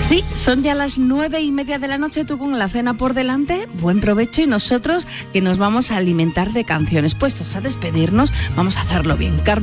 Sí, son ya las 9:30 de la noche, tú con la cena por delante, buen provecho, y nosotros que nos vamos a alimentar de canciones. Puestos a despedirnos, vamos a hacerlo bien.